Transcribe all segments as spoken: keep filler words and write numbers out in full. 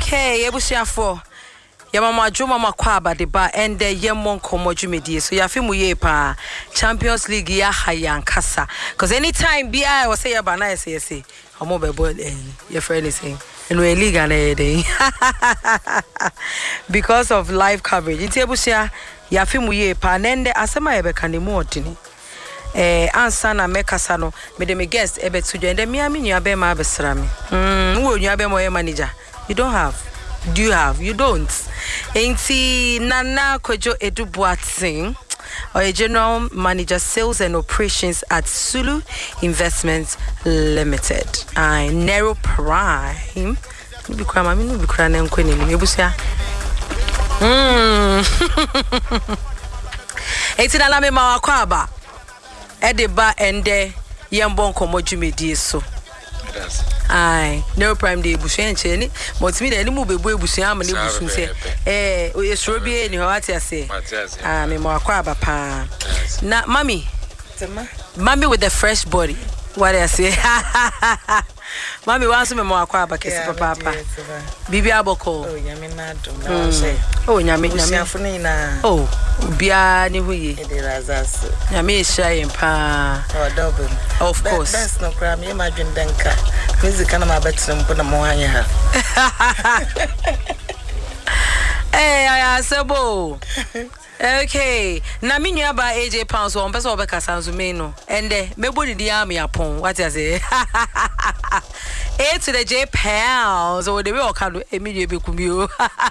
Okay, ebusiafo. Ya mama Juma makwaba de ba ende yemon komo dwumedie so ya fimu ye pa Champions League ya hayan kasa cuz anytime bi I was say ya ba na say say omo be ball eh your friend is saying and we league na dey because of live coverage it ebusia ya fimu ye pa nende asema ye be kanemu odini eh ansa na mekasa no me de me guest e betu dwende mi ami nua be ma besra me mm wo nua be mo ye manager you don't have. Do you have? You don't. Ain't Nana Kojo Edubuatsing, or a general manager sales and operations at Sulu Investments Limited. I Nero Prime. No be crime, I mean no be crime and queen in Ebusia. Hmm. Ain't Nalame Mawakwaba. Edeba ende yambon komo dwumedie so. Ai, no prime day busuan cheni, motimi da ni mu bebu ebusuan am ne busun se. Eh, esro bi ni ho ati ase. Ah, me mo akwa aba pa. Na mami. Tema. Mami with the fresh body. What I say? Mami wants me mo akwa aba kesi papa papa. Bibi aboko. Oh, nyame na dum na say. Oh, nyame nyame. Busuafo ni na. Oh, bia ni huye. E de razas. Nyame ehia pa. Oh, double. Of course. That's no crime. You imagine denka. Music kana ma betre mpo na mo anya ha. Eh, aya sebo. Okay. Na mi nua ba A J Pounds on person obeka sanzume no. Ende mebodi di am yapon. What you say? A to the J Pounds or the way okado emi be kumio.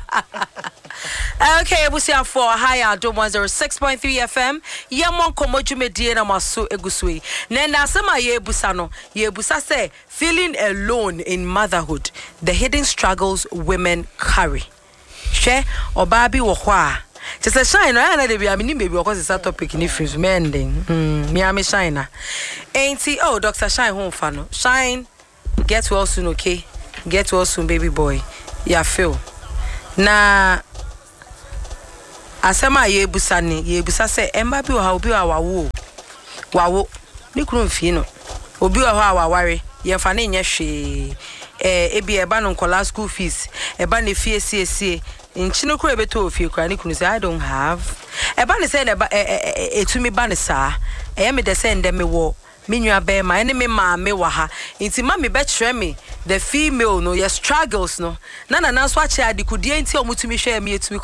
Okay, ebusia for higher do one oh six point three F M. Yamon komo dwumedie na maso egusui. Na na asema ye ebusa no, ye ebusa say feeling alone in motherhood, the hidden struggles women carry. She obabi wo ho a. Just shine na na de bia me ni baby o cause that topic ni free mending. Mm, me am shine na. Ain't he? Oh, Doctor Shine home fa no. Shine get well soon, okay? Get well soon, baby boy. Ya feel. Na asema ye busa ni ye busa se emba bi o ha obi wa wawo wawo ni kunu mfi no obi wa ha awaware ye fa na nye hwe eh ebi eba no nkola school fees eba na fie sie sie nchino kuro ebeto ofie kura ni kunu say I don't have eba ne say na eba etumi ba ne saa eh me de say ndem me wo me nua be ma ene me ma me wa ha nti ma me be kire me the female no your struggles no na na na so a kire adikudie nti omutumi hwe me etumi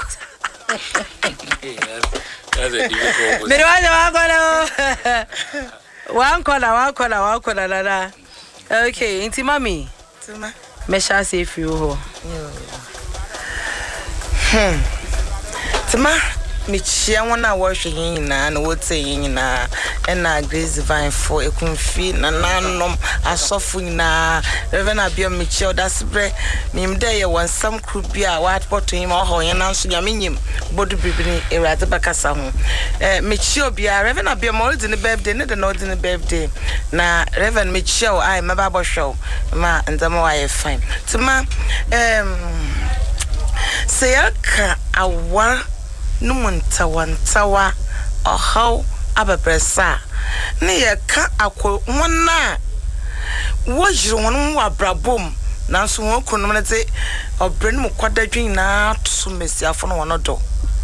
That's a difficult. Pero vaya va con one corner, one corner, one corner, la la. Okay, inti mami. Tema. Me sha say fi ho. Hmm. Tema. Me chia wona wo hwe yin na na wo tse yin na na Grace Divine for ekunfi na nanom asofu na Reverend Abia me chia odasbre me mde ye won sam kru bia wa poto him ho yen na so nya menyim bodu bibini erade bakasa ho eh me chia obia Reverend Abia mo di ne birthday ne de no di ne birthday na Reverend me chia o ai maba bo show ma ndama wa ye fine tema em seyaka awa numunta wantawa ohaw ababresa ne ye ka akọ wona wo jiro won wa brabom nanso won kunum ne te obre ne mukwadadwin na to mesiafo no wono do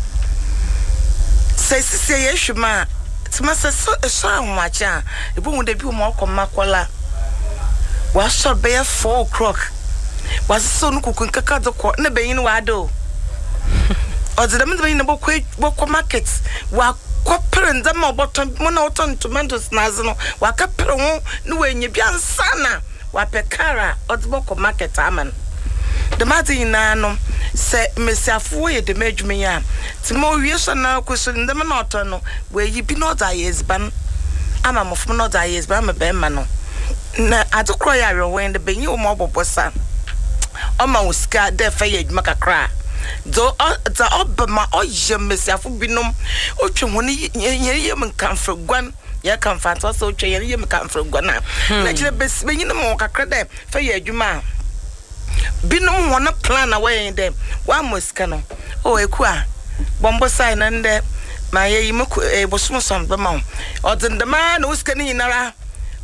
se se ye hwema tima se so so anwacha ebo hu da bi mo akoma kola wa so be four o'clock wa so no kukun kaka do ko ne beyin wa do Ozidam the in the market, wa copper them bottom monoton tomatoes nazano, wa capero, no way you be sana, wa pecara, or the boko market aman. The Martin Nano say, Miss Afoy, the major me ya. Tomorrow years and now question the monotono, where you be not I is ban. I'm a of not I is ban a bemano. Na I do cry when the Benio mobile was son. Almost scared their fayed make a cry. Do the obama o yemesiafo binom o twehone yeyem kan fragwan ye kan fanta so twe yeyem kan fragwan na kire besbenyin mo kakra dem fa ye adwuma binom wona plan away dem wa mosika no o ekua bombo sai na nde ma ye yim e bosom som bema o dendema na usika ni nara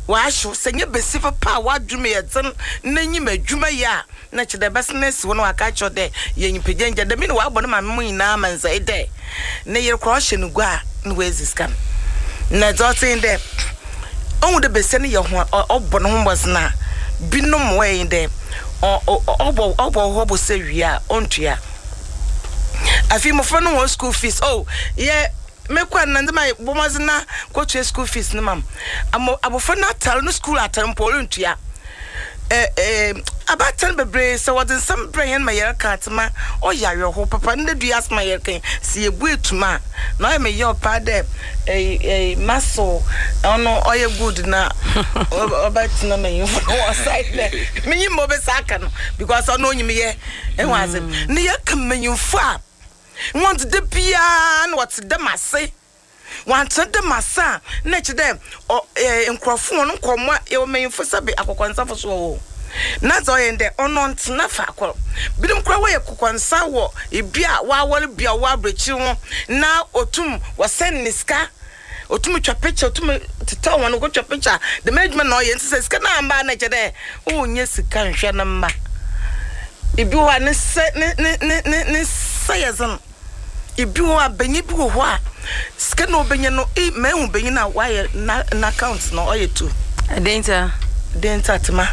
wa sho senye besi papa wa dwume yeten na nyim adwuma ya na chede business wo no aka cho de ye nyipejenja de mi no wa bɔ no ma me nyina manza ide na ye kro hye no gua no wezi scam na dotin de on de besi ne ye ho obɔ no ho bɔsna binom we de obɔ obɔ ho bɔ se wia ontua afi mo fo no ho school fees oh ye me kwa nande my bomazina go to school fees no mam amo abofo na atal no school atal mpolo ntua eh eh abatal bebre so what some brain my year katma o ya ho papa nde du as my year kan si ebu etuma na me ye opa de eh eh maso ono oye good na obat na me you on side there me yim mo be saka no because ono nyim ye e wazem ne ye kan me yimfo a want the pian what's the masse want the massa nature them or encrofon no komwa e o menfo sabe akokwansa fo so na zo yende onon na fa akọ bidum kra we akokwansa wo e bia wa wole bia wa brechi ho na otum wo sen niska otum twa picture otum tita won go twa picture the management no ye nse sika na amba na chede o nye sika nhwe na mma e bi wa ne ne ne ne ne sayazan ibi wo abenye bi wo ho a sika no benye no e mehu benye na why na account no oye tu denta denta tema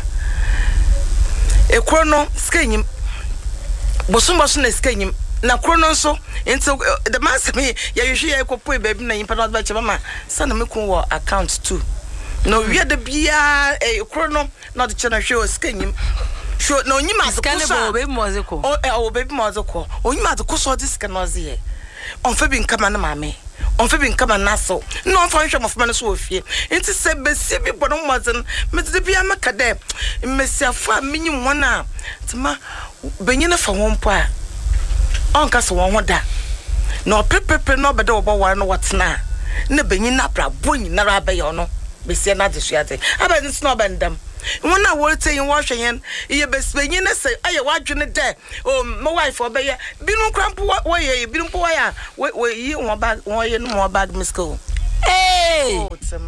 e krono sika nyim bosom bosom na sika nyim na krono so into the mass me ya yehwe ya ekopo e baby na yimpa na ba chema ma sana me kun wo account too no wi da bia e krono na de chena hwe o sika nyim sho no nyima azuko baby moziko o e o baby moziko o nyima azuko so this can was here on fe bin kama na mame on fe bin kama na so no on fa hwe mofama no so ofie enti se besi bi bono mozen metede bia maka de mesiafo a menyim wona tima benyina fa wonpo a on ka so won hoda no pepepe no bede obo war no watena na benyina bra bonyi na ra ba ye no besi na de suate aba nti no bandam when I will tell you wash again, you best be in a say, I watch in the day. Oh, my wife or bear, Binu Cramp, what way you been poya, where you want back, one year more bag, Miss School. Hey,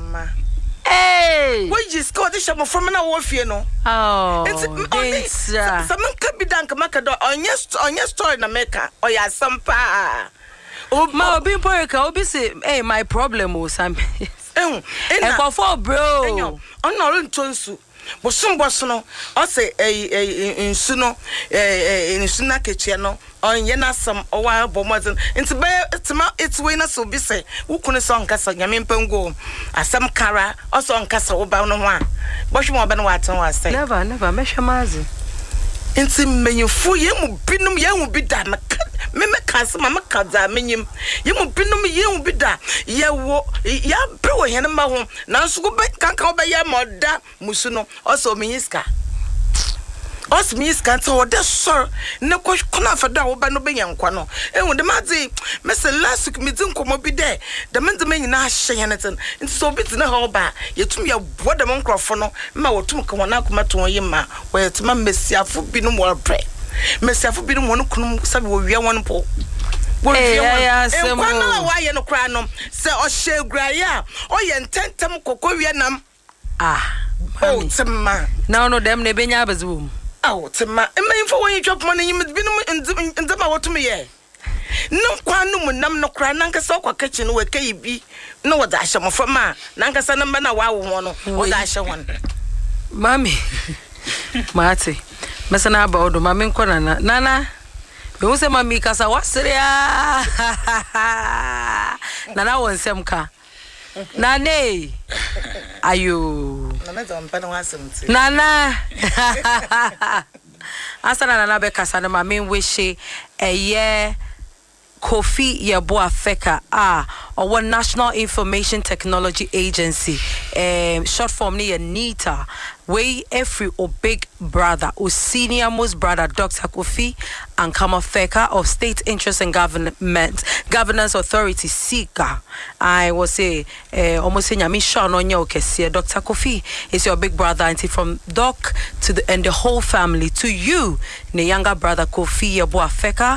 hey, what you score the shop from an wolf, you know? Oh, it's someone could be done, Macado, on your on your store in America, or ya some pa. Oh, my be poika, obviously, hey, my problem was some. Eh, and for bro, on our tonsu. Bosom bosono o se eh nsu no eh nsu na kechia no onye na sam o wa bomozen nti be tima etwe na so bi se wukunu so nkasa nyame mpango asam kara o so nkasa wo ba no ho a bohwe mo ba no waten wa sai never never mehwemazi nti menyefo ye mu binum ye hu bi da me me kase ma me kaza menyim ye mu binum ye hu bi da ye wo ya bre wo hene ma ho na nso go be kankan wo be ye moda musu no also minyiska os minyiska nti wo de sor ne ko kona fa da wo ba no be yankwa no ehun de mazi me se last week me tin komo bi de de me de nyina ahye hene tin nti so bi tina ho ba yetum ya bo de mon krofo no ma wotum ka wona akoma to ye ma wo yetima mesiafo bi no mo bre mesiafo bi no mo no kunu sabe wo wia won po wo wia won e kwa na wa ye no kra no se o hye graya o ye ntentem kokko wia nam ah oh tema now no dem ne benya abazum oh tema e me info won yitwa pon nyim bi no ndema wotum ye no kwa no mu nam no kra nanka se okwa kitchen we kai bi no wo da hye mo fama nanka se namba na wa wo ho no wo da hye won mami mate mesana ba odo mami nko nana nana me wo se mami kasa wasere a nana won sem ka nane ayo nana do mpa no wasemti nana asana nana be kasa na mami wehye eye Kofi Yeboah-Feka ah our National Information Technology Agency um short form ni NITA we every o big brother o senior most brother Doctor Kofi Ankama-Feka of State Interest and Government Governance Authority SIGA. I was say uh, almost nyami sha no nya okese Doctor Kofi is your big brother and from Doc to the and the whole family to you the younger brother Kofi Yeboah-Feka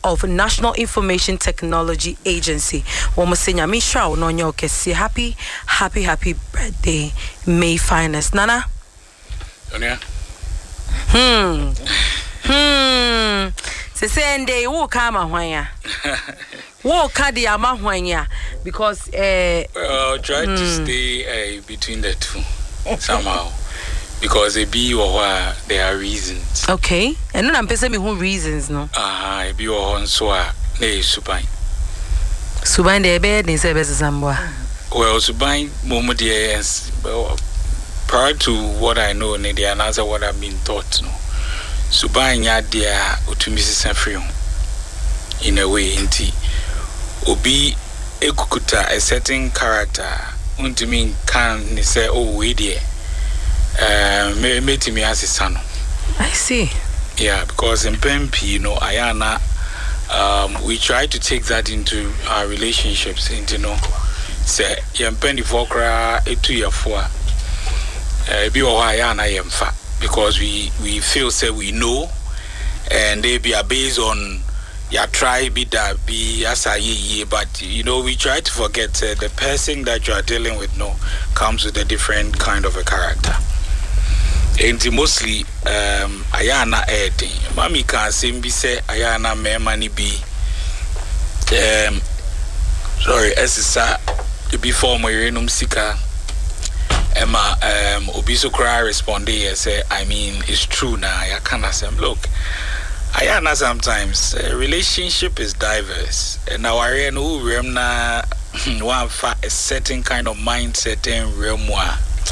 of National Information Technology Agency. Womosenya Misha no nyoke si happy happy happy birthday May finest Nana. Onia. Hmm. Hmm. Se sende wo kama hwanya. Wo kadi ama hwanya because eh well, I'll try mm. to stay uh, between the two somehow because a be or there are reasons. Okay. And no am pese me who reasons no. Ah, uh, be or on so na suban. Suban de be ni se be sambwa. Well, suban momo de prior to what I know and the answer what I've been taught no. Suban ya dia utumisi free in a way inti obi ekukuta a certain character untimi can ni say oh we there uh me meti me asisano. I see. Yeah, because in Pempi, you know, Ayana, um we try to take that into our relationships into no say yempendi fokra etu yafua eh bi o Ayana yemfa because we we feel say we know and they be are based on ya try be that be asayi, but you know we try to forget uh, the person that you are dealing with no comes with a different kind of a character. And mostly um Ayana Eddie Mami can sing be say Ayana me money be um sorry Esisa before my renum sika Emma um Obiso cry respond here say I mean it's true now I can't say look Ayana sometimes uh, relationship is diverse and our no realm na one fa a certain kind of mindset in realm wa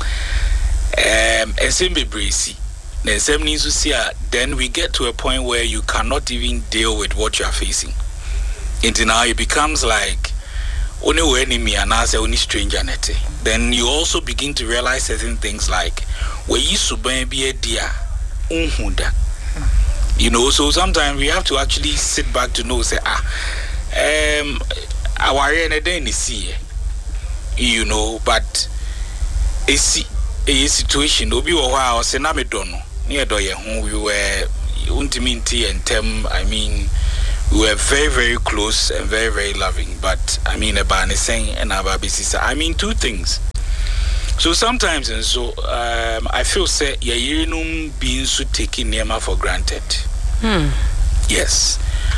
um esembe bresi na esem ni so see then we get to a point where you cannot even deal with what you are facing until now it becomes like only enemy and as only stranger nete. Then you also begin to realize certain things like where you suban be a dia unhuda. You know, so sometimes we have to actually sit back to know say ah um our day see you know, but it's a situation obi wo ha o se na me do no near do ye ho we were untiminti and tem I mean we were very, very close and very, very loving. But I mean, about saying and about business. I mean, two things. So sometimes, and so um, I feel say yeah, you know, being so taking Nema for granted. Hmm. Yes.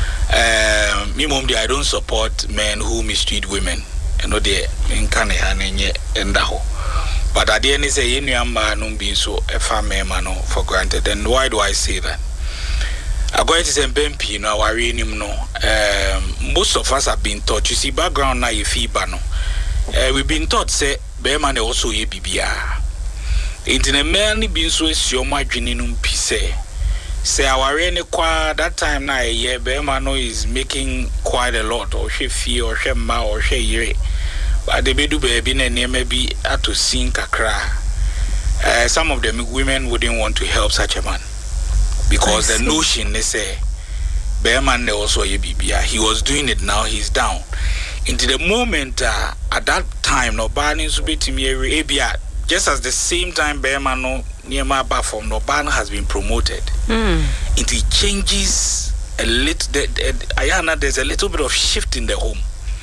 Um, me mom, I don't support men who mistreat women. You know, they in Canada and Daho. But at the end, say you know, man, being so a family man for granted. Then why do I say that? I'm going to say Bempi, no, I really know. Um, most of us have been taught. You see, background now, if you no, uh, we've been taught say Beman also ye bibia. Into the man being so your marginum piece. Say our any qua that time now, yeah, Beman is making quite a lot, or she fee or she ma or she ye. But the bedu baby and maybe had to sink a cry. Uh, some of them women wouldn't want to help such a man. Because the notion they say Bearman also a B B I. He was doing it now, he's down. Into the moment uh, at that time no banning to be A B I just as the same time Bearman no near my from no ban has been promoted. Mm. It changes a little the, the, Ayana, there's a little bit of shift in the home.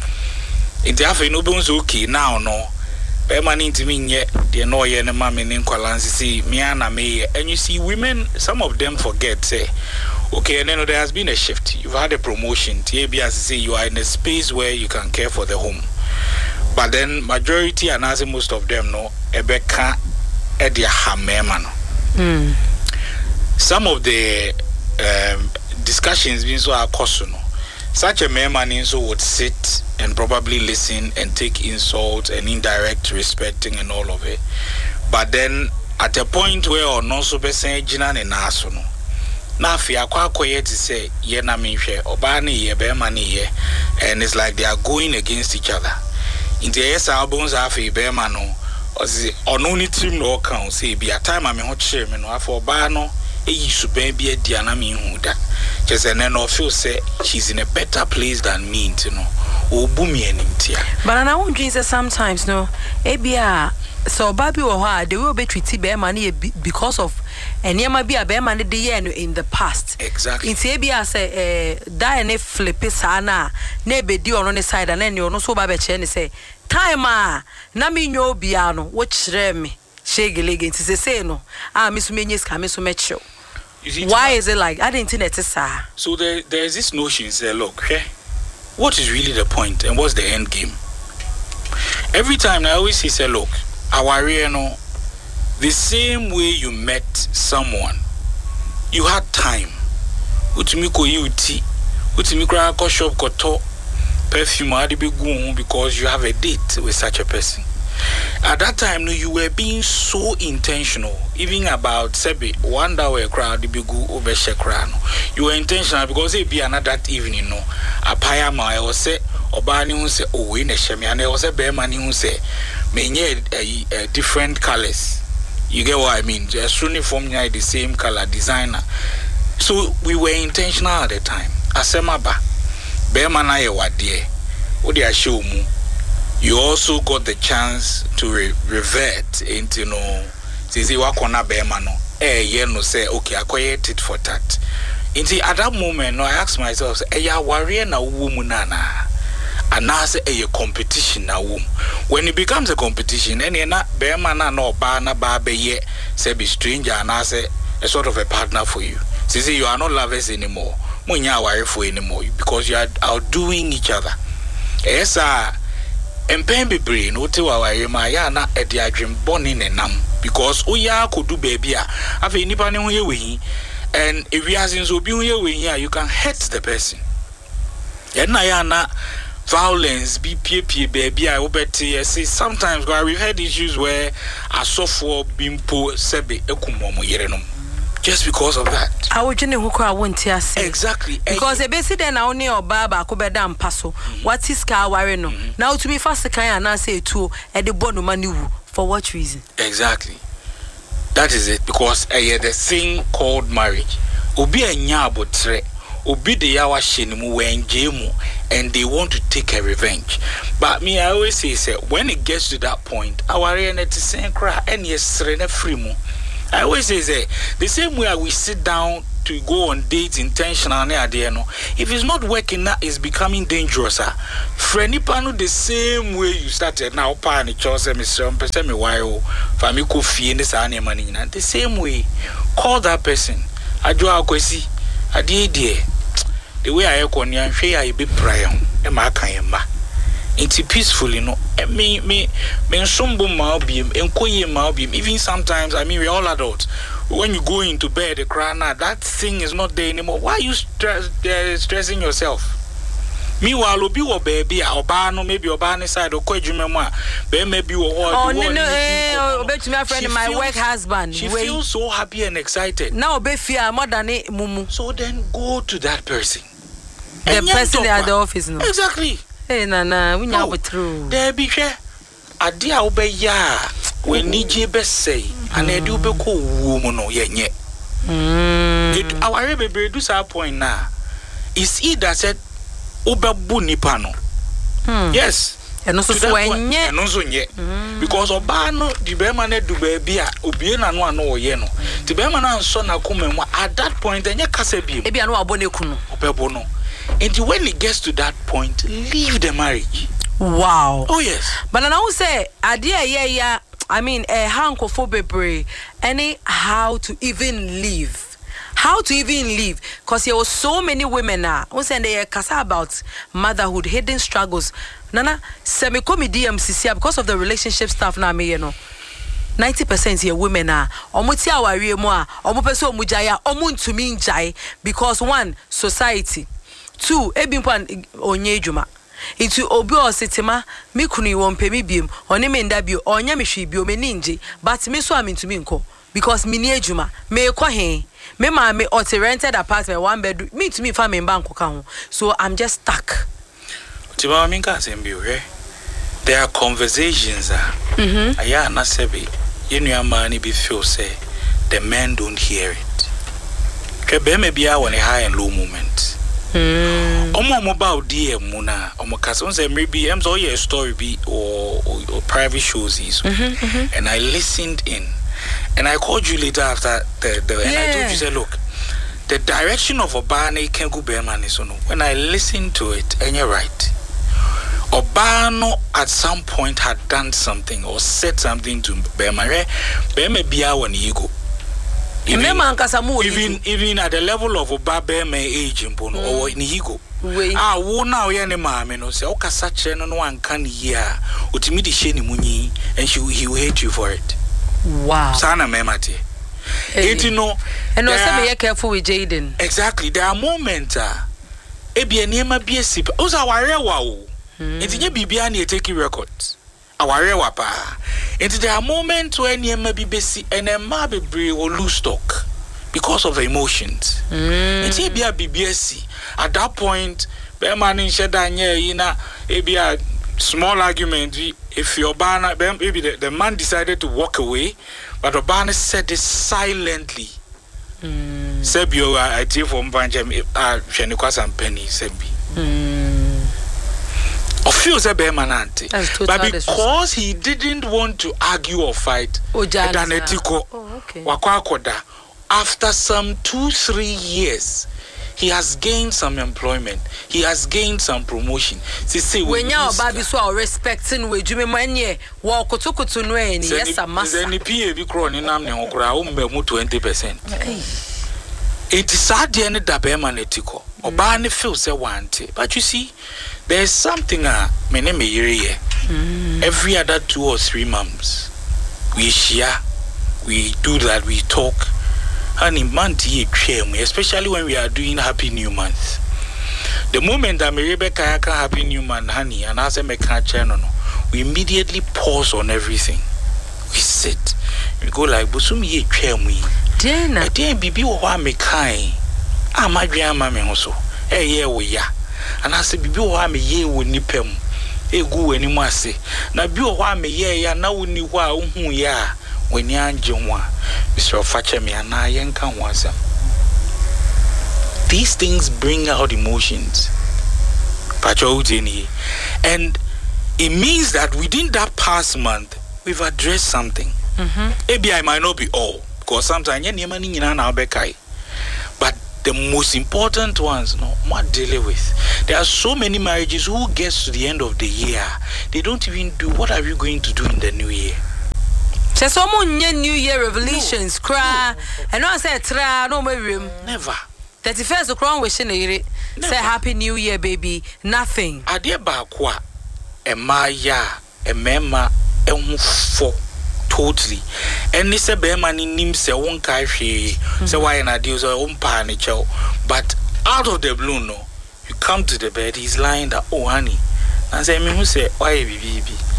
In the after no bones okay now no Bearman into me yet the no yen and mammy in Kwalansi see Miana me and you see women some of them forget say okay and then there has been a shift. You've had a promotion. T A B as say you are in a space where you can care for the home. But then majority and as most of them know Ebeka Edia Hamemano. Mm. Some of the um, discussions being so are personal. Such a man so would sit and probably listen and take insult and indirect respecting and all of it. But then at a point where or no so be saying Jinan and Asono. Now if you are quite quiet to say ye na me share or bani ye be money ye and it's like they are going against each other. In the yes albums have a be mano or say on only team no count say be a time I'm hot chairman or for bano e should be a diana me who that. Just and then I feel say she's in a better place than me, you know. Oh, boomy and him, but I won't say sometimes, no. Ebia, so baby or they will be treated by money because of and yama be a bear money in the past. Exactly. In Sabia say, die and flip is sana, neighbor do on the side, and then you know so baby chen say, time ah, nami no biano, watch remi, shaggy leggings is a say no. Ah, Miss Minis come so much show. Why is it like I didn't think it's a so there there's this notion say, look, okay, what is really the point and what's the end game? Every time I always say, look, our you know, the same way you met someone, you had time. Utimiko you tea, utimiko ko shop ko to perfume adi be go because you have a date with such a person. At that time, no, you were being so intentional, even about sebi one day crowd the big over shekrano. You were intentional because it be another that evening, no. A payama or say Obani who say oh we ne shemi and there was a bearman who say me a different colors. You get what I mean? Just uniform the same color designer. So we were intentional at the time. Asema ba bearman I what dear. What they show mu. You also got the chance to re revert into no Zizi wakona bearman no. Eh yeah no say okay I quiet it for that. Into at that moment no I asked myself eh ya warrior na woman nana. And now say a competition now. When it becomes a competition, any na bearman no ba na ba be ye say be stranger and I say a sort of a partner for you. See, you are not lovers anymore. Munya worry for anymore because you are outdoing each other. Yes, sir. Empen be brain, what you are ma ya na e dia dream born in nam because oya could do baby. Have any pan we and if you hasn't so be here, you can hurt the person. Yana violence, be P baby. I will bet you see sometimes we've had issues where a software being poor sebe ekumomo yerenum. Just because of that. I would know who I want to say. Exactly. Because a basic then only or baba could be done passo. What is car warren? Now to be fast can I say to at the bottom manu for what reason? Exactly. That is it. Because I uh, the thing called marriage. Obi a nyabo tre. Obi de yawa shenimu when jemu and they want to take a revenge. But me I always say, say when it gets to that point, our reality same cry and yes serene free mu. I always say, say the same way we sit down to go on dates intentionally at the end. If it's not working, that is becoming dangerous. Ah, friendly pano the same way you started now. Pani chose me some person me why oh family coffee in this any money. The same way, call that person. I do our kwesi. I did the way I go near share I be prayer. Emma kayemba. It's peacefully no. Me me me sumbu maubim, enkoye maubim. Even sometimes, I mean, we're all adults. When you go into bed, the cry now, that thing is not there anymore. Why are you stress, uh, stressing yourself? Meanwhile, obi wo baby, obano maybe obani side or kwejumemwa, be maybe wo. Oh no no, eh, obe to my friend, my work husband. She feels so happy and excited. Now obe fear more than it, mumu. So then go to that person. The person at the office, no. Exactly. Hey, Nana, we know it true. There be share. A dear obey ya. When Niji best say, and I do be cool woman or yet yet. Our baby do our point now. Is he that said, Oba Bunipano? Yes. And also, and also yet. Because Obano, the Berman do baby, Obian and one or yeno. The Berman and son are coming at that point, and your Casabi. Maybe I know a bonnecuno, Oberbono. And when it gets to that point, leave the marriage. Wow. Oh yes. But I now say, idea yeah yeah. I mean, a hankophobe any how to even live, how to even live, because there was so many women now. Who say they kasa about motherhood, hidden struggles. Nana, semi come D M C C because of the relationship stuff now. Me you know. ninety percent here women are omuti aware mo a omopeso omujaya omuntumi njai because one society. Two, ebimpan onye ejuma. Into obi ositima me kunu won pe me biem oni me nda bio onya me hwe bio me ninje but me so am into me nko because me ni ejuma me ko he me ma me ot rented apartment one bedroom me to me family bank ka ho so I'm just stuck. Tiba me nka sem bio he there are conversations ah mhm aya na sebe yenu amani be feel say the men don't hear it ke be me bia won a high and low moment Omo mobile D M muna omo kasa say maybe I'm so a story be or, or, or private shows is mm-hmm, mm-hmm. And I listened in and I called you later after the, the yeah. And I told you say look the direction of Obane Kengu Beman is no when I listened to it and you're right Obano at some point had done something or said something to Beman Beme Bia when you go even, even even at the level of Obabe may age in Bono mm. or in Higo. Ah, wo now yene mama no say okasa che no no anka ne ya otimi di hye ne munyi and she he will hate you for it. Wow. Sana memate. It no and no say be careful with Jaden. Exactly. There are moments ah e bia niema bia sip. Oza warewa o. Enti bibia na take records. Awarewa pa. Enti there are moments when niema bi besi and a ma bebre or lose stock because of emotions. Enti bia bibia si at that point, be man in shedanye ina e be a small argument. If your banner, maybe the, the man decided to walk away, but the banner said this silently. Sebio, I take from Banjam, ah, Shenikwas and Penny, Sebi. Of feels a bear man, auntie. But because he didn't want to argue or fight, Danetiko, Wakwakoda, after some two, three years, he has gained some employment. He has gained some promotion. See, see, when you are baby so respecting we jume manye wa kotokoto no eni yes amasa. Zeni P A bi kro ni nam ne hokora o mbe mu twenty percent. It is sad the end da be man etiko. Oba ne feel say wante. But you see, there is something ah me ne me yire ye. Every other two or three months we share, we do that, we talk. Honey, month ye especially when we are doing Happy New Month. The moment that me Rebecca can Happy New Month, honey, and as I make a channel, we immediately pause on everything. We sit, we go like, "Busumi ye chemi." Dena, then bibi wa me kai. Ah, my grandma me also. Eh, yeah, we ya. And I say bibi wa me ye wo nipem. Eh, go any masi. Na bibi wa me ye ya na wo ni wa uhu ya. When you are Mister Fachemi and I yankan was these things bring out emotions. And it means that within that past month we've addressed something. Mm-hmm. Maybe I might not be all because sometimes but the most important ones no what dealing with. There are so many marriages who gets to the end of the year, they don't even do what are you going to do in the new year. Say someone new year revelations no. Cry no. And I say try no maybe never thirty-first the crown wishing say happy new year baby nothing ade ba kwa e ma ya e mema e hu fo totally and say be ma ni nim say won kai hwe say why na deal so won pa ni chew but out of the blue no you come to the bed he's lying that oh honey and say me who say why bibi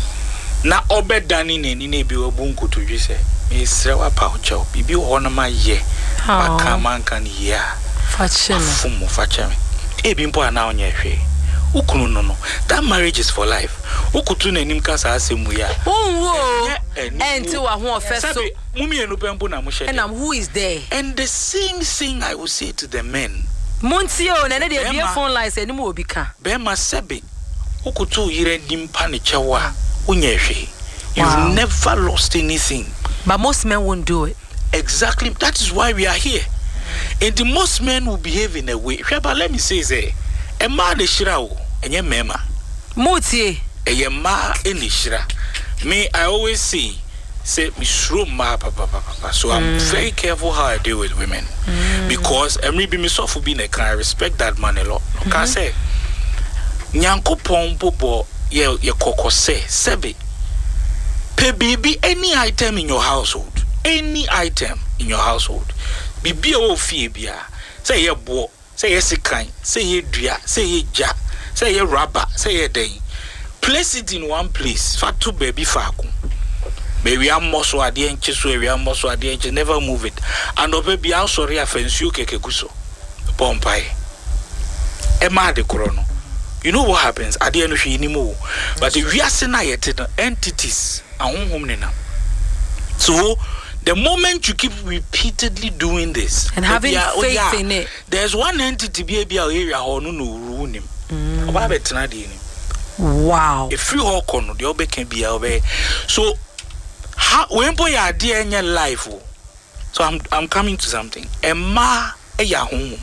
na obedani ne ni na bi obunku to dwi se me srewa pa ocho bibi ho na ma ye aka man kan ya facheme fumu facheme e bi mpo ana onye hwe ukunu no no that marriage is for life ukutu na nim kasa asemu ya unwo enti wa ho ofeso mumi enu pempo na mo hye and who is there and the same thing I will say to the men monti o na na de be phone line say ni mo obi ka be ma sebe ukutu yire dimpa ne chewa. You've wow. never lost anything. But most men won't do it. Exactly. That is why we are here. And the most men will behave in a way. But let me say, say, a man is shirao, and your mema. Mutie. A ma in the shira. Me, I always see, say, me shrew ma papa papa. So I'm mm. very careful how I deal with women. Mm. Because every be me so for being a can I respect that man a lot. Mm-hmm. Can I say, Nyanko pompo. Ye ye koko say sebe pe bibi any item in your household any item in your household bibi o fie bia say ye bo say ye sikan say ye dua say ye ja say ye rubber say ye den place it in one place fa to baby faako baby am moso ade enche so we am moso ade enche never move it and obaby am sorry afensu keke guso pompai e ma de krono. You know what happens at the end of anymore, but if we are seeing entities, so The moment you keep repeatedly doing this and having yeah, faith oh, yeah, in it, there's one entity be a area or no no ruin him. Wow. If you all con the obe can be away. So how when boy are dear in your life? So I'm I'm coming to something. Emma a ya home.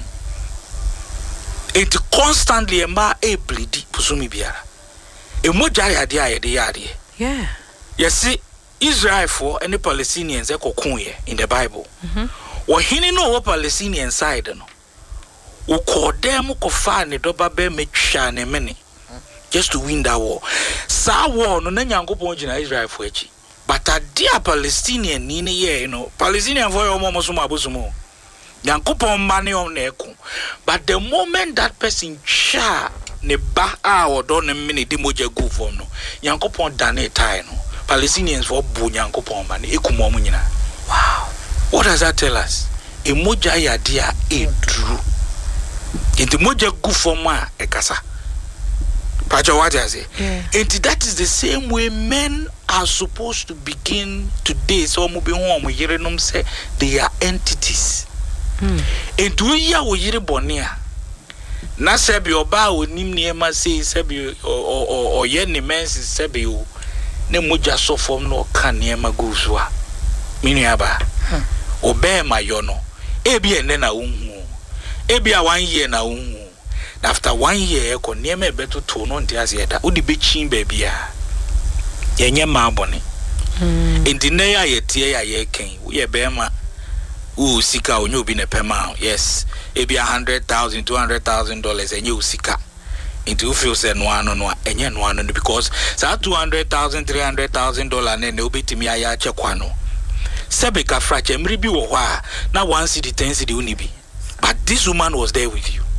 It constantly emma a bleedy pusumi biara. A mojaya dia de yadi. Yeah. You see, Israel for any Palestinians in the Bible. Mm-hmm. Or he no Palestinian side no. O call them ko fa ne doba be metwa ne mene. Just to win that war. Sa war no na Nyankopon gina Israel for echi. But a dear Palestinian ni ne ye, you know, Palestinian for your mama so mabusumo. Nyankopon mane on ne ko. But the moment that person cha ne ba a or don ne mene de moja go for no. Nyankopon dane tie no. Palestinians for bu Nyankopon mane ekumo mu nyina. Wow. What does that tell us? Emoja ya dia e true. Inti moja go for ma e kasa. Pacho what I say? Yeah. And that is the same way men are supposed to begin today. So mo be home yere nom say they are entities. Mm. And we ya wo yere bonia. Na sebi oba onim niema say sebi o o o ye ne men sebi o ne moja so form no kan niema go so a. Minu aba. Obe ma yo no. Ebi ene na unhu. Ebi a one year na unhu. After one year, ko nieme beto to no ntiase yeda. Udi be chin baby a. Yenye ma boni. Mm. Enti ne ya yetie ya ye ken. Ye be ma u sika onye obi ne pema. Yes. Ebi a hundred thousand, two hundred thousand dollars enye u sika. Enti u feel say no ano no enye no ano because sa two hundred thousand, three hundred thousand dollars ne ne obetimi aya chekwa no. Sebe ka frache mri bi wo hwa na one city ten city unibi. But this woman was there with you.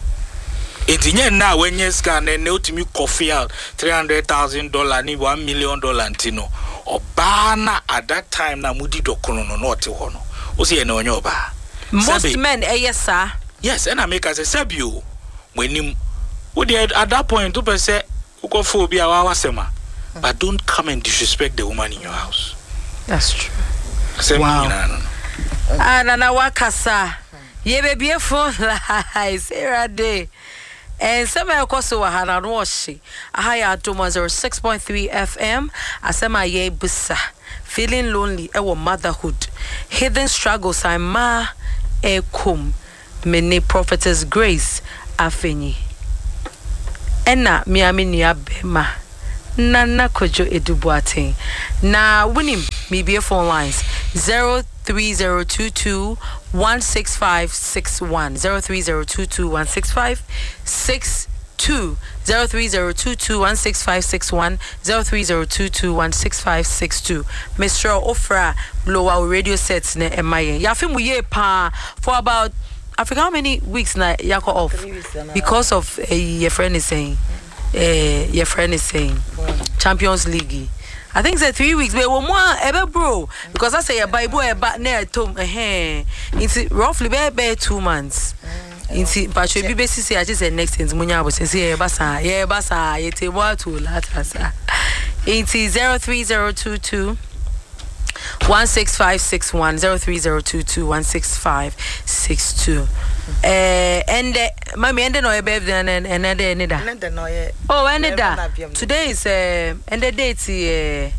It's now when you scan and ultimate coffee out three hundred thousand dollars, ni one million dollars, Tino or bana at that time. Na mudi do kono no not hono. Osi eno nyoba. Most men, eh, yes, sir. Yes, and I make as a sabio when him would at that point to say, Uko phobia wasema, but don't come and disrespect the woman in your house. That's true. Wow. Ah, Nana Wakasa, ye baby, a phone lies, Sarah Day. And some of course were had on washi. A higher to one zero six point three F M. Asema ye busa. Feeling lonely, our motherhood. Hidden struggles, I ma e kum. Many prophetess grace afeni. Ena miami niya bema. Nana kojo edubuate. Na winim me be phone lines zero three zero two two one six five six one zero three zero two two one six five six two zero three zero two two one six five six one zero three zero two two one six five six two. Mister Ofra blow our radio sets ne emaye. Ya film ye pa for about Africa how many weeks na yako off because of uh, your friend is saying uh, your friend is saying Champions League. I think it's three weeks, but one more ever bro. Because I say a Bible about near tom eh. It's roughly be two months. Inti but you be basically I just say next thing munya was say basa yeah basa yete wa to latasa. Inti zero three zero two two one six five six one zero three zero two two one six five six two. Eh and mommy and no e be and and and that. Oh and that. Today is uh and the date uh,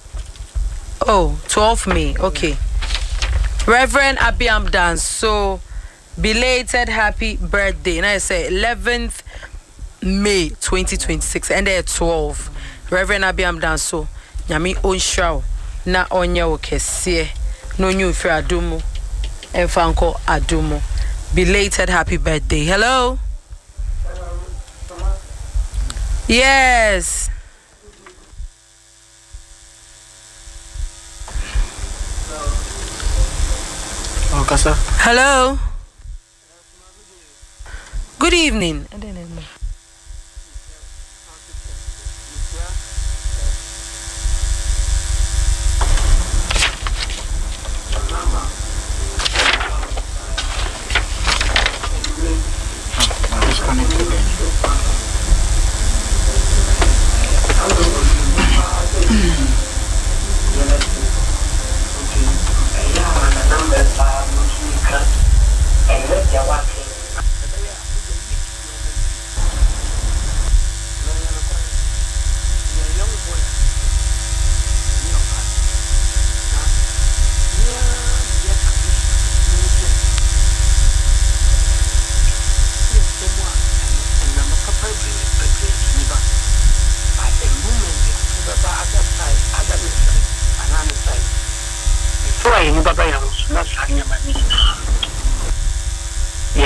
oh twelfth May. Okay. Reverend Abiam Dance. So belated happy birthday. And I say eleventh May twenty twenty-six and there twelve. Reverend Abiam Dance. So nyami onshaw na onya okese no new for adumu enfanko adumu. Belated happy birthday. Hello. Yes. Oh, Kasa. Hello. Good evening.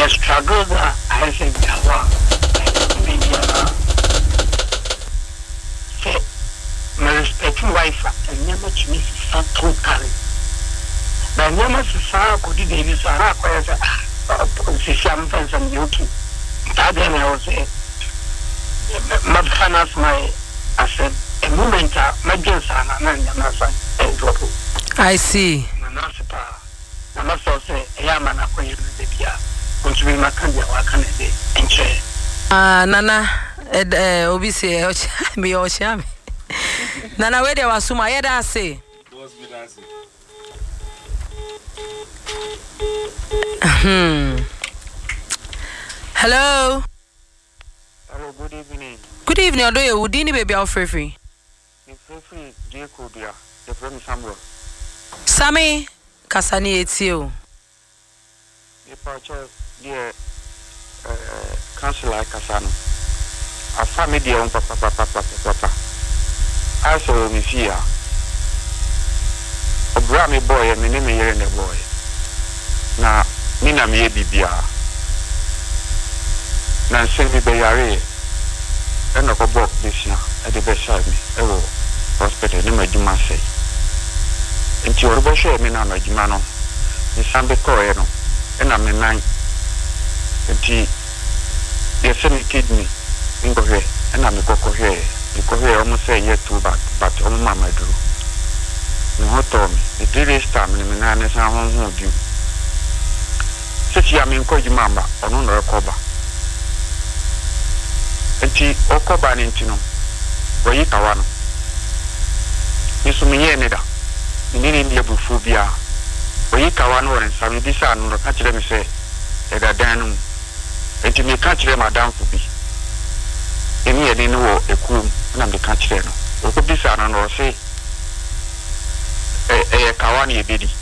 Yes, struggle that I think Jawa. Say, my respect wife and never to miss some totally. But never to say, could you give us a rock as a sham fence and yoki? That then I was saying, my finance my I said, a moment, my girls are not my son and drop. I see. I must also say, a young man acquainted with the beer. Which will not come what can it be? And chair. Ah, Nana, eh, obviously, me or sham. Nana, where there was some I had say. Hmm. Hello. Hello, good evening. Good evening, Odo. You didn't baby out free free. Free free, dear Kodia. The friend Samuel. Sammy, Kasani, it's you. The purchase, dear Councillor Casano. A family, dear own papa, papa, papa, papa. I saw me here. A Grammy boy, and my name is the boy. Now, Nina me bibia. Now, send me by Yare. And I go back this year at the best side me. Oh, hospital, no, my Juma say. And you are share me now, my Jumano. The Sambe Coeno, and I'm a nine. And he, they send me kidney in go here, and I'm a cocoa here. You go here almost say yet too bad, but oh, Mamma drew. No, told me, the three days time in the nine is our home with you. Such I mean, call you Mamba, or no recover. Enti okoba ni ntino wayi kawano nisumi ye neda nini ndi ebufu bia wayi kawano won nsami bisa no ka kire me se eda dan enti me ka kire madam fu bi eni ye ni wo eku na me ka kire no oko bisa no no se eh eh kawani ye bedi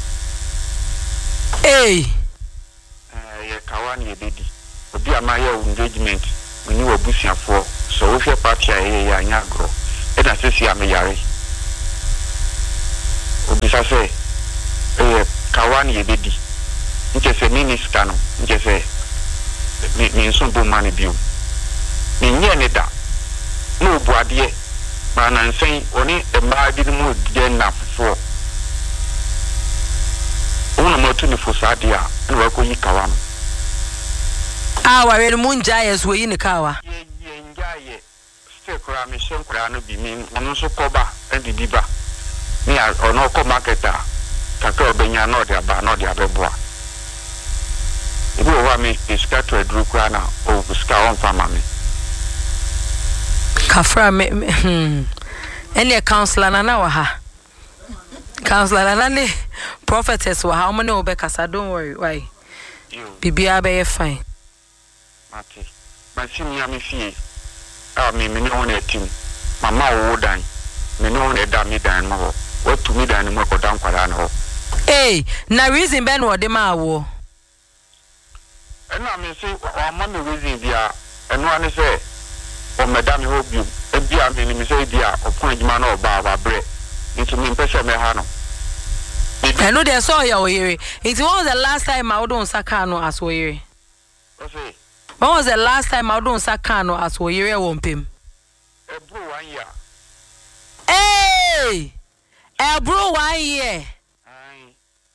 eh eh kawani ye bedi obi amaye engagement when you were bushing for so if your party a yagro, it has to am a yari. Obisa say, a Kawani ye bedi. Just a mini scano, just a mean some money view. Mean yaneda. No boadier, man, and saying only a mile didn't move then enough for. One more twenty for Sadia and work with Kawan. Ah, we're moon giants way in the car. Still, Kram is some crown be mean, and also Koba and the Diva. Near or no co marketer, Taco Benya, not the bar, not the other boy. If you want me to scatter a drew crana or scour on family. Kafra, hmm. Any counselor, Nanawaha. Counselor, Nani, prophetess, or how many Obecasa, don't worry, why? Bibia be fine. Mate, my senior me fee. Ah, me me no na team. Mama wo dan. Me no na da me dan mo. What to me dan mo ko dan kwara na ho. Eh, na reason ben wo de ma wo. And I me say o ma me reason bia. Eno ani say o madam ho biu. E bia me ni me say bia o pon adwuma na o ba ba bre. Into me pese me ha no. I know they saw your yere. It was the last time I don't sakano as we yere. Okay. When was the last time I don't sakano as we yere won pim? A bro one year. Hey! A bro one year. Aye.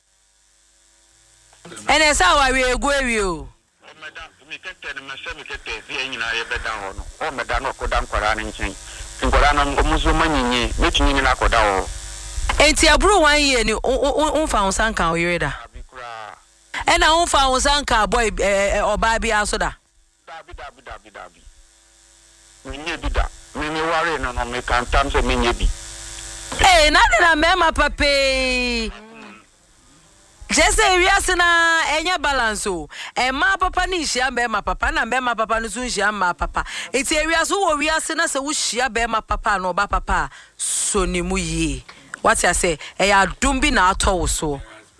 And that's how I will go with you. Oh, madam, me get tell me say me get tell you nyina ye be dan ho no. Oh, madam no ko dan kwara ne nchen. Nkwara na omuzo manyinyi, metumi ni na koda ho. Enti abro one year ni unfa unsanka oyireda. E na unfa unsanka boy oba bia so da. Dabi dabi dabi dabi. Menye bi da. Me me ware no no me kan tam se menye bi. Eh na de na mema pape. Jese wiase na enya balance o. E ma papa ni hia mema papa na mema papa no so hia ma papa. Enti wiase wo wiase na se wo hia be ma papa na oba papa so ni mu yi. What I say, I don't be na to so.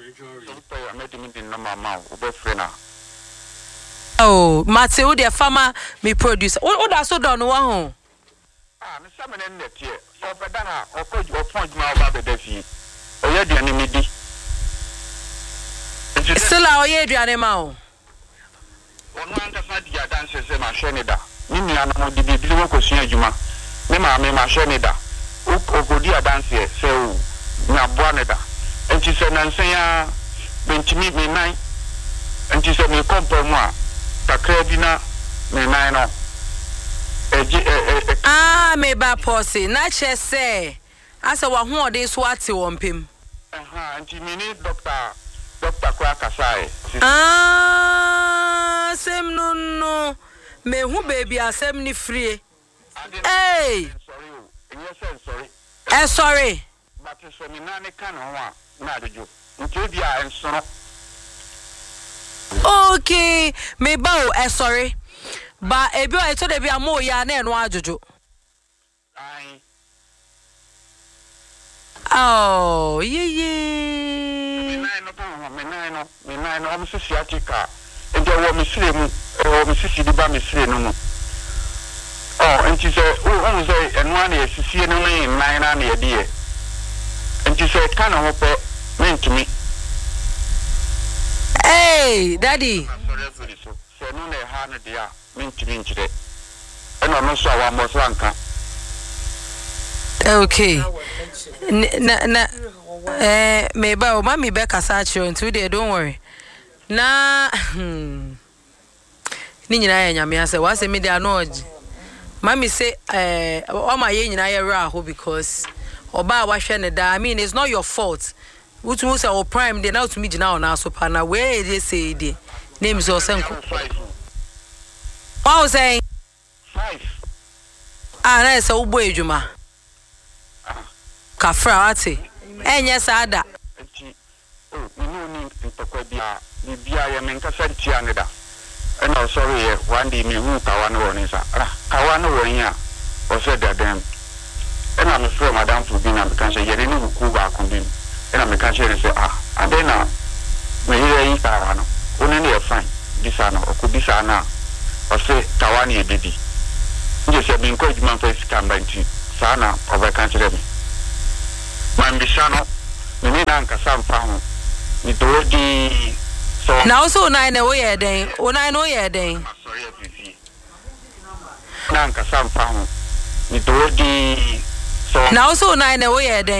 Oh, Matthew, the farmer, me producer. Oh, that's so done one. Ah, Miss Salmon and net here. So, Badana, or could you appoint my baby Defi? Or you're the enemy. Still our year, animal. ono ankasa di adanse se ma hwe ne da ni nua no de bibiri wo kosua adwuma me ma me ma hwe ne da ogodi adanse se o na boa ne da enti se nansen ya bentimi me nan enti se me kompa mu a takra bi na me nan no eji ah me ba pause na che se asa wa ho ode so ate wo mpem aha enti me ni doctor doctor kwa kasai ah sem no no me hu baby asem ni free hey sorry yes I'm sorry eh sorry but so me nan kan ho a na adejo nti bia enso okay me ba o eh sorry ba ebi o eto de bia mo ya na eno ajojo ai oh ye ye me nan no pa me nan no me nan no am sisi atika enti wo me sire mu wo me sisi di ba me sire no mu oh enti se o o se eno ana esisi no me nan na na ye die enti se kan ho pe me ntumi hey daddy se no na ha no dia me ntumi nkire eno no so awa mo so anka okay na na eh me ba o mami be kasa achiro ntu de don't worry na ni nyina ya nyame ase wa se me de anoji mami say eh o ma ye nyina ya ra ho because oba wa hwe ne da I mean it's not your fault utu say o prime de na to me gina ona so pa na we dey say dey name is osenko wow say five ah na say ubo ejuma kafra ati enye sada enti o me no ni ntokwa bia ni bia ya men kasa ntia ne da ena sorry ye one day me hu kawa no woni sa ra kawa no woni a o se da dem ena me fro madam fu bi na me kan se ye ni ku ba ku bi ena me kan se ne se ah adena me ye yi kawa no oni ne fine bisa no oku bisa na o se kawa ni e bibi nje se bi nko juma fa sika mbanti sana o ba kan se dem Mambishano, mimi na nkasa mfa ho. Ni dodi so na also nine na we ye den, o nine no ye den. Sorry afifi. Na nkasa mfa ho. Ni dodi so na also nine na we ye den.